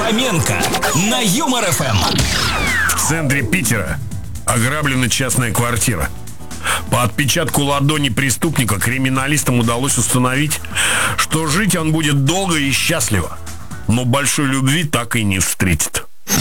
Фоменко на Юмор ФМ. В центре Питера ограблена частная квартира. По отпечатку ладони преступника криминалистам удалось установить, что жить он будет долго и счастливо, но большой любви так и не встретит.